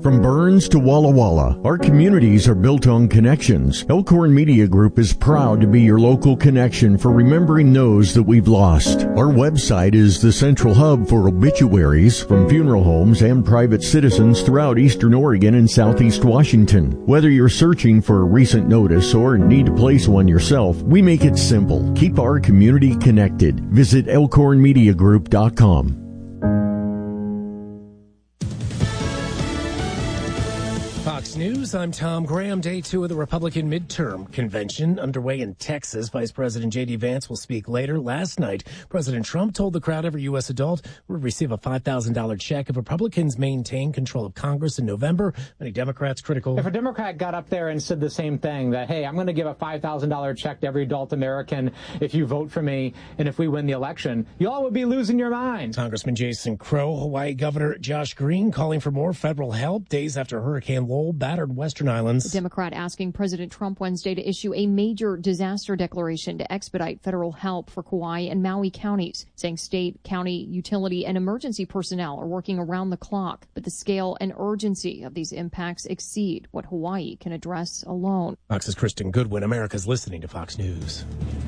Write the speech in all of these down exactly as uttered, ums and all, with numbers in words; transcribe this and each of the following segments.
From Burns to Walla Walla, our communities are built on connections. Elkhorn Media Group is proud to be your local connection for remembering those that we've lost. Our website is the central hub for obituaries from funeral homes and private citizens throughout eastern Oregon and southeast Washington. Whether you're searching for a recent notice or need to place one yourself, we make it simple. Keep our community connected. Visit elkhorn media group dot com. Fox News, I'm Tom Graham. Day two of the Republican midterm convention underway in Texas. Vice President J D. Vance will speak later. Last night, President Trump told the crowd every U S adult will receive a five thousand dollars check if Republicans maintain control of Congress in November. Many Democrats critical. If a Democrat got up there and said the same thing, that, hey, I'm going to give a five thousand dollars check to every adult American if you vote for me and if we win the election, you all would be losing your minds. Congressman Jason Crow, Hawaii Governor Josh Green calling for more federal help days after Hurricane Lowell battered Western Islands. A Democrat asking President Trump Wednesday to issue a major disaster declaration to expedite federal help for Kauai and Maui counties, saying state, county, utility, and emergency personnel are working around the clock. But the scale and urgency of these impacts exceed what Hawaii can address alone. Fox's Kristen Goodwin. America's listening to Fox News.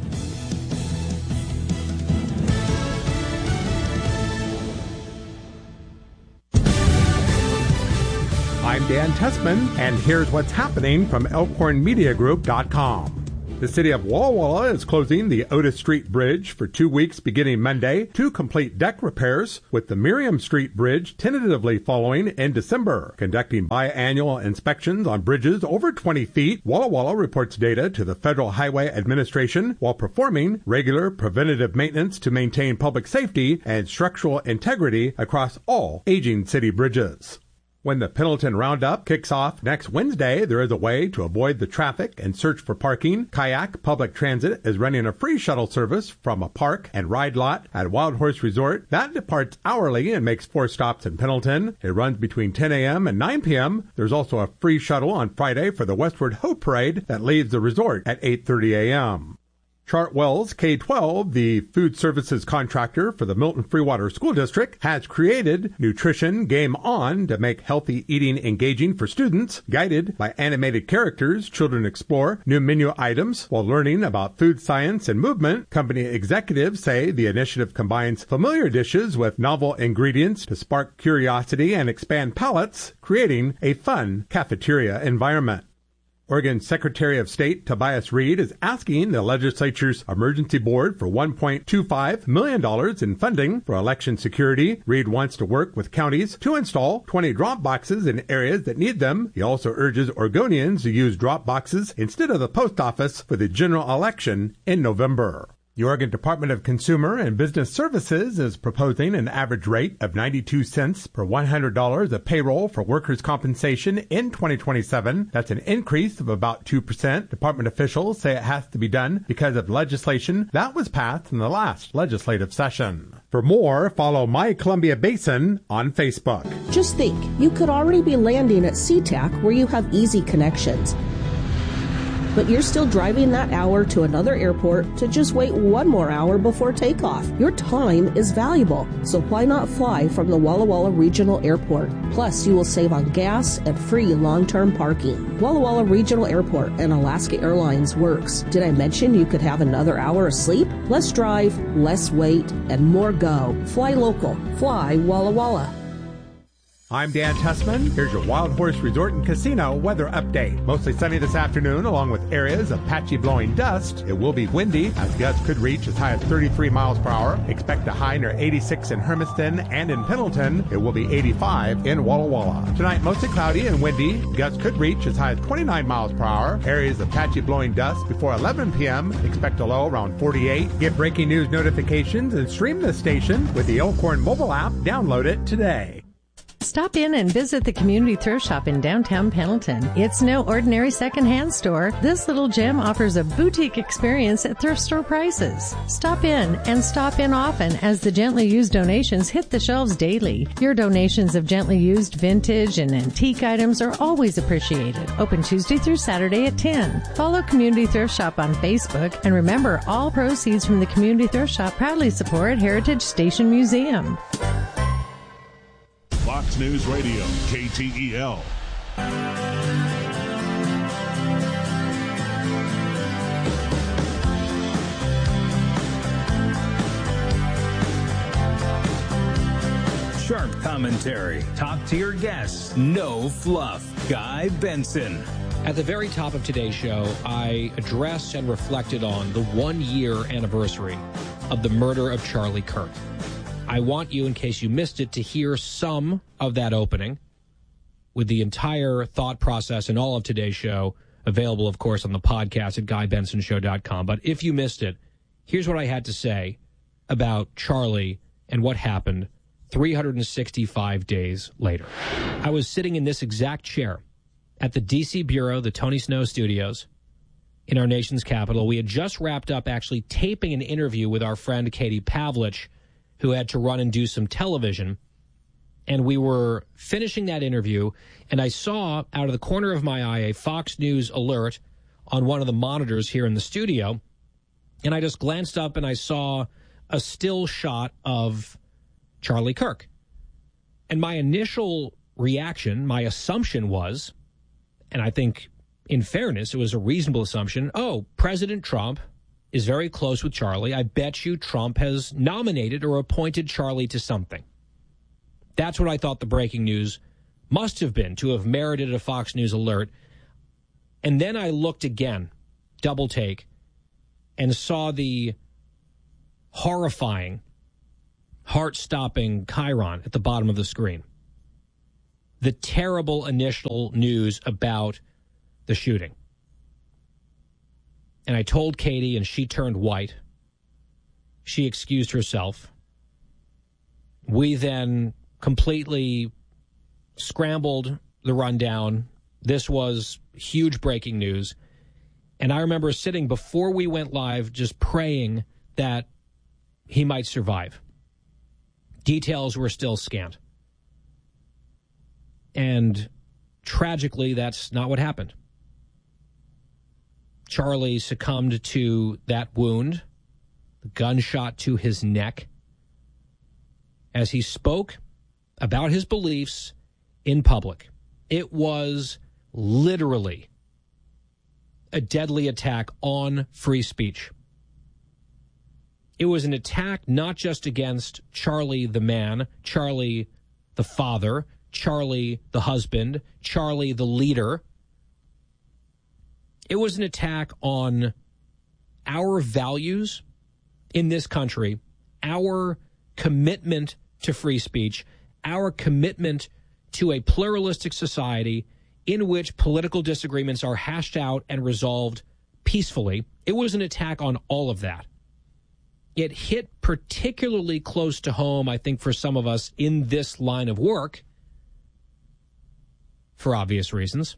I'm Dan Tessman, and here's what's happening from elkhorn media group dot com. The city of Walla Walla is closing the Otis Street Bridge for two weeks beginning Monday to complete deck repairs, with the Miriam Street Bridge tentatively following in December. Conducting biannual inspections on bridges over twenty feet, Walla Walla reports data to the Federal Highway Administration while performing regular preventative maintenance to maintain public safety and structural integrity across all aging city bridges. When the Pendleton Roundup kicks off next Wednesday, there is a way to avoid the traffic and search for parking. Kayak Public Transit is running a free shuttle service from a park and ride lot at Wild Horse Resort. That departs hourly and makes four stops in Pendleton. It runs between ten a.m. and nine p.m. There's also a free shuttle on Friday for the Westward Hope Parade that leaves the resort at eight thirty a.m. Chartwell's K twelve, the food services contractor for the Milton Freewater School District, has created Nutrition Game On to make healthy eating engaging for students. Guided by animated characters, children explore new menu items while learning about food science and movement. Company executives say the initiative combines familiar dishes with novel ingredients to spark curiosity and expand palates, creating a fun cafeteria environment. Oregon Secretary of State Tobias Reed is asking the legislature's emergency board for one point two five million dollars in funding for election security. Reed wants to work with counties to install twenty drop boxes in areas that need them. He also urges Oregonians to use drop boxes instead of the post office for the general election in November. The Oregon Department of Consumer and Business Services is proposing an average rate of ninety-two cents per one hundred dollars of payroll for workers' compensation in twenty twenty-seven. That's an increase of about two percent. Department officials say it has to be done because of legislation that was passed in the last legislative session. For more, follow My Columbia Basin on Facebook. Just think, you could already be landing at SeaTac where you have easy connections. But you're still driving that hour to another airport to just wait one more hour before takeoff. Your time is valuable, so why not fly from the Walla Walla Regional Airport? Plus, you will save on gas and free long-term parking. Walla Walla Regional Airport and Alaska Airlines works. Did I mention you could have another hour of sleep? Less drive, less wait, and more go. Fly local. Fly Walla Walla. I'm Dan Tessman. Here's your Wild Horse Resort and Casino weather update. Mostly sunny this afternoon, along with areas of patchy blowing dust. It will be windy, as gusts could reach as high as thirty-three miles per hour. Expect a high near eighty-six in Hermiston and in Pendleton. It will be eighty-five in Walla Walla. Tonight, mostly cloudy and windy. Gusts could reach as high as twenty-nine miles per hour. Areas of patchy blowing dust before eleven p.m. Expect a low around forty-eight. Get breaking news notifications and stream this station with the Elkhorn mobile app. Download it today. Stop in and visit the Community Thrift Shop in downtown Pendleton. It's no ordinary secondhand store. This little gem offers a boutique experience at thrift store prices. Stop in and stop in often as the gently used donations hit the shelves daily. Your donations of gently used vintage and antique items are always appreciated. Open Tuesday through Saturday at ten. Follow Community Thrift Shop on Facebook, and remember, all proceeds from the Community Thrift Shop proudly support Heritage Station Museum. Fox News Radio, K T E L. Sharp commentary, top-tier guests, no fluff. Guy Benson. At the very top of today's show, I addressed and reflected on the one-year anniversary of the murder of Charlie Kirk. I want you, in case you missed it, to hear some of that opening with the entire thought process and all of today's show available, of course, on the podcast at guy benson show dot com. But if you missed it, here's what I had to say about Charlie and what happened three hundred sixty-five days later. I was sitting in this exact chair at the D C Bureau, the Tony Snow Studios, in our nation's capital. We had just wrapped up actually taping an interview with our friend Katie Pavlich, who had to run and do some television. And we were finishing that interview, and I saw out of the corner of my eye a Fox News alert on one of the monitors here in the studio. And I just glanced up and I saw a still shot of Charlie Kirk. And my initial reaction, my assumption was, and I think in fairness, it was a reasonable assumption, oh, President Trump is very close with Charlie. I bet you Trump has nominated or appointed Charlie to something. That's what I thought the breaking news must have been, to have merited a Fox News alert. And then I looked again, double take, and saw the horrifying, heart-stopping chyron at the bottom of the screen. The terrible initial news about the shooting. And I told Katie, and she turned white. She excused herself. We then completely scrambled the rundown. This was huge breaking news. And I remember sitting before we went live just praying that he might survive. Details were still scant. And tragically, that's not what happened. Charlie succumbed to that wound, the gunshot to his neck, as he spoke about his beliefs in public. It was literally a deadly attack on free speech. It was an attack not just against Charlie the man, Charlie the father, Charlie the husband, Charlie the leader. It was an attack on our values in this country, our commitment to free speech, our commitment to a pluralistic society in which political disagreements are hashed out and resolved peacefully. It was an attack on all of that. It hit particularly close to home, I think, for some of us in this line of work, for obvious reasons.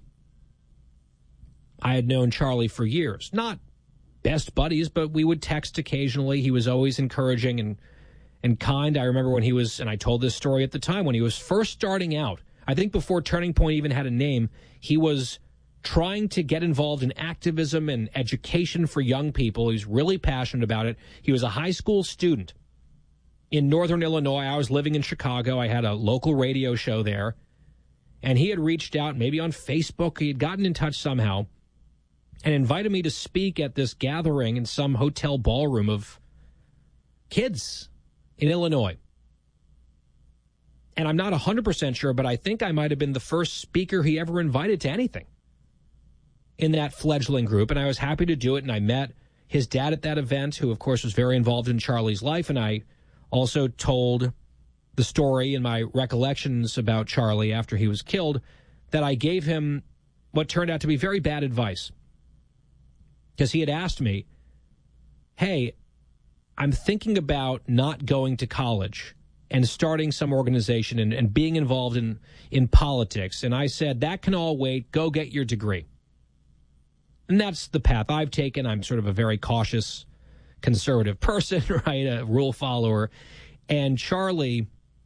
I had known Charlie for years, not best buddies, but we would text occasionally. He was always encouraging and and kind. I remember when he was, and I told this story at the time, when he was first starting out, I think before Turning Point even had a name, he was trying to get involved in activism and education for young people. He was really passionate about it. He was a high school student in northern Illinois. I was living in Chicago. I had a local radio show there. And he had reached out, maybe on Facebook. He had gotten in touch somehow and invited me to speak at this gathering in some hotel ballroom of kids in Illinois. And I'm not one hundred percent sure, but I think I might have been the first speaker he ever invited to anything in that fledgling group. And I was happy to do it. And I met his dad at that event, who, of course, was very involved in Charlie's life. And I also told the story in my recollections about Charlie after he was killed, that I gave him what turned out to be very bad advice. Because he had asked me, hey, I'm thinking about not going to college and starting some organization and, and being involved in, in politics. And I said, that can all wait. Go get your degree. And that's the path I've taken. I'm sort of a very cautious, conservative person, right? A rule follower. And Charlie,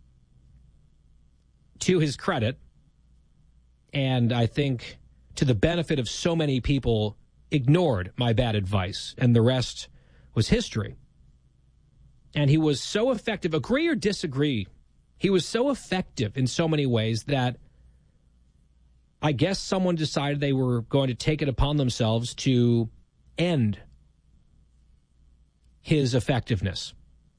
to his credit, and I think to the benefit of so many people, ignored my bad advice, and the rest was history. And he was so effective. Agree or disagree He was so effective in so many ways that I guess someone decided they were going to take it upon themselves to end his effectiveness.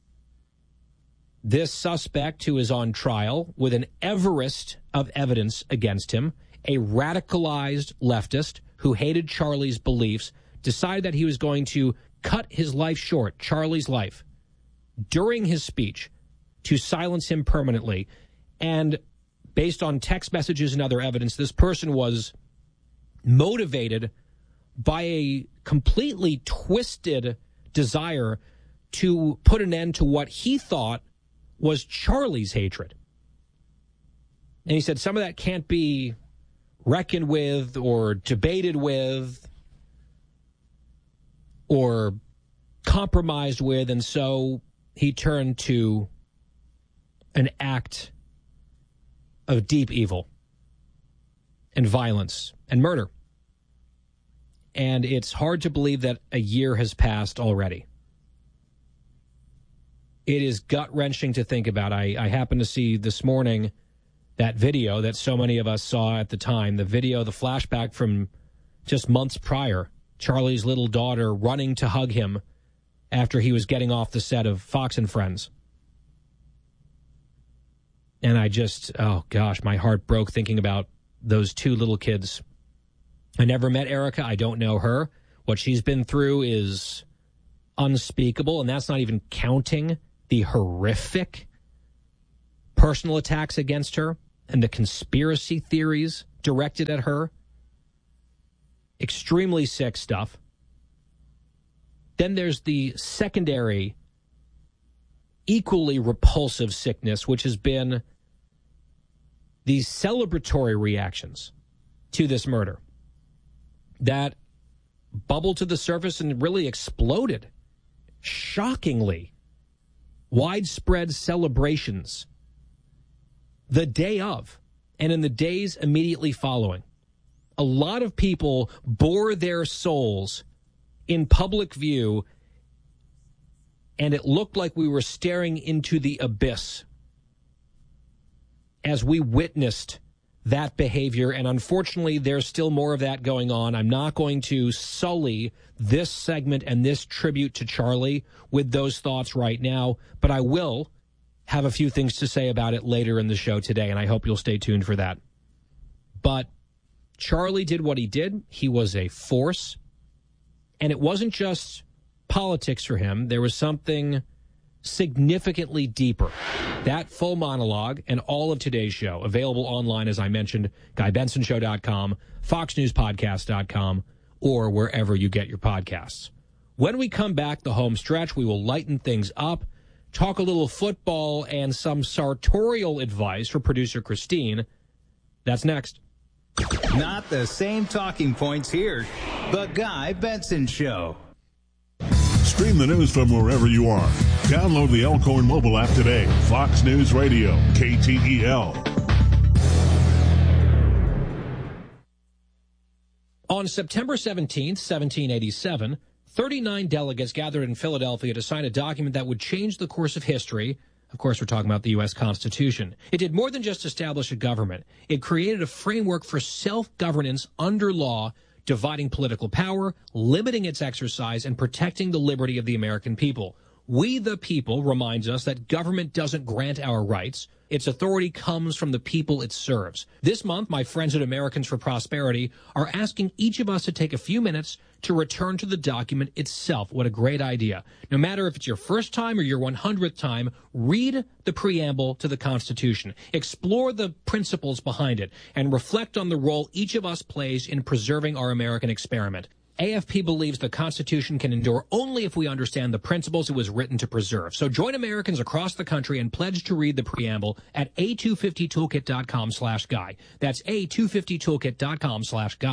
This suspect, who is on trial with an Everest of evidence against him, a radicalized leftist who hated Charlie's beliefs, decided that he was going to cut his life short, Charlie's life, during his speech to silence him permanently. And based on text messages and other evidence, this person was motivated by a completely twisted desire to put an end to what he thought was Charlie's hatred. And he said some of that can't be reckoned with or debated with or compromised with, and so he turned to an act of deep evil and violence and murder. And it's hard to believe that a year has passed already. It is gut-wrenching to think about. I, I happened to see this morning that video that so many of us saw at the time, the video, the flashback from just months prior, Charlie's little daughter running to hug him after he was getting off the set of Fox and Friends. And I just, oh gosh, my heart broke thinking about those two little kids. I never met Erica. I don't know her. What she's been through is unspeakable, and that's not even counting the horrific personal attacks against her and the conspiracy theories directed at her. Extremely sick stuff. Then there's the secondary, equally repulsive sickness, which has been these celebratory reactions to this murder that bubbled to the surface and really exploded. Shockingly widespread celebrations the day of and in the days immediately following. A lot of people bore their souls in public view, and it looked like we were staring into the abyss as we witnessed that behavior, and unfortunately there's still more of that going on. I'm not going to sully this segment and this tribute to Charlie with those thoughts right now, but I will have a few things to say about it later in the show today, and I hope you'll stay tuned for that. But Charlie did what he did. He was a force, and it wasn't just politics for him. There was something significantly deeper. That full monologue and all of today's show available online, as I mentioned, guy benson show dot com, fox news podcast dot com, or wherever you get your podcasts. When we come back, the home stretch, we will lighten things up, talk a little football, and some sartorial advice for producer Christine. That's next. Not the same talking points here. The Guy Benson Show. Stream the news from wherever you are. Download the Elkhorn mobile app today. Fox News Radio, K T E L. On September seventeenth, seventeen eighty-seven, thirty-nine delegates gathered in Philadelphia to sign a document that would change the course of history. Of course, we're talking about the U S Constitution. It did more than just establish a government. It created a framework for self-governance under law, dividing political power, limiting its exercise, and protecting the liberty of the American people. We the people reminds us that government doesn't grant our rights. Its authority comes from the people it serves. This month, my friends at Americans for Prosperity are asking each of us to take a few minutes to return to the document itself. What a great idea. No matter if it's your first time or your one hundredth time, read the preamble to the Constitution. Explore the principles behind it and reflect on the role each of us plays in preserving our American experiment. A F P believes the Constitution can endure only if we understand the principles it was written to preserve. So join Americans across the country and pledge to read the preamble at a two fifty toolkit dot com slash guy. That's a two fifty toolkit dot com slash guy.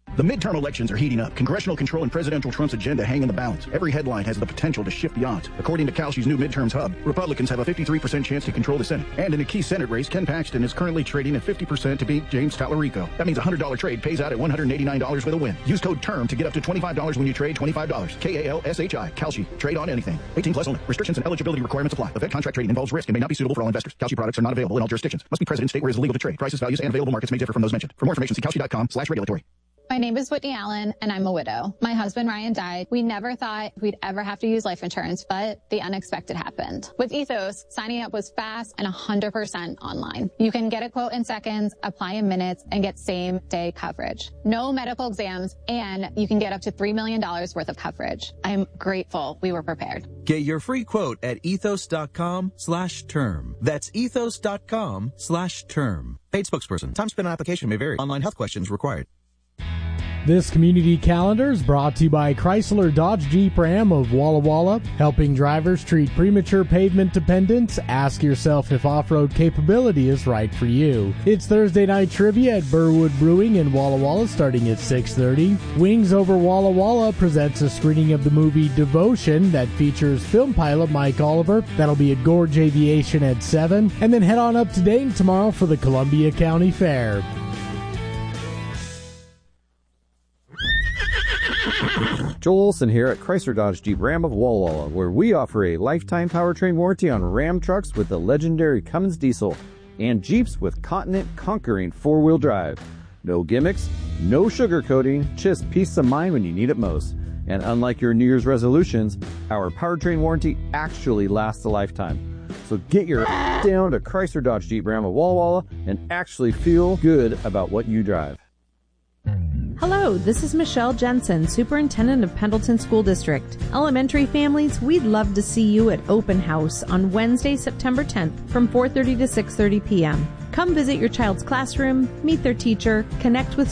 The midterm elections are heating up. Congressional control and presidential Trump's agenda hang in the balance. Every headline has the potential to shift the odds. According to Kalshi's new midterms hub, Republicans have a fifty-three percent chance to control the Senate. And in a key Senate race, Ken Paxton is currently trading at fifty percent to beat James Tallarico. That means a one hundred dollars trade pays out at one hundred eighty-nine dollars with a win. Use code TERM to get up to twenty-five dollars when you trade twenty-five dollars. K A L S H I. Kalshi. Trade on anything. eighteen plus only. Restrictions and eligibility requirements apply. Event contract trading involves risk and may not be suitable for all investors. Kalshi products are not available in all jurisdictions. Must be present in state where it is illegal to trade. Prices, values, and available markets may differ from those mentioned. For more information, see Kalshi.com slash regulatory. My name is Whitney Allen, and I'm a widow. My husband, Ryan, died. We never thought we'd ever have to use life insurance, but the unexpected happened. With Ethos, signing up was fast and one hundred percent online. You can get a quote in seconds, apply in minutes, and get same-day coverage. No medical exams, and you can get up to three million dollars worth of coverage. I'm grateful we were prepared. Get your free quote at ethos.com slash term. That's ethos.com slash term. Paid spokesperson. Time spent on application may vary. Online health questions required. This community calendar is brought to you by Chrysler Dodge Jeep Ram of Walla Walla, helping drivers treat premature pavement dependence. Ask yourself if off-road capability is right for you. It's Thursday night trivia at Burwood Brewing in Walla Walla starting at six thirty. Wings Over Walla Walla presents a screening of the movie Devotion that features film pilot Mike Oliver. That'll be at Gorge Aviation at seven. And then head on up to Dayton tomorrow for the Columbia County Fair. Joel Olson here at Chrysler Dodge Jeep Ram of Walla Walla, where we offer a lifetime powertrain warranty on Ram trucks with the legendary Cummins diesel and Jeeps with continent-conquering four-wheel drive. No gimmicks, no sugarcoating, just peace of mind when you need it most. And unlike your New Year's resolutions, our powertrain warranty actually lasts a lifetime. So get your ass down to Chrysler Dodge Jeep Ram of Walla Walla and actually feel good about what you drive. Hello, this is Michelle Jensen, Superintendent of Pendleton School District. Elementary families, we'd love to see you at Open House on Wednesday, September tenth from four thirty to six thirty p.m. Come visit your child's classroom, meet their teacher, connect with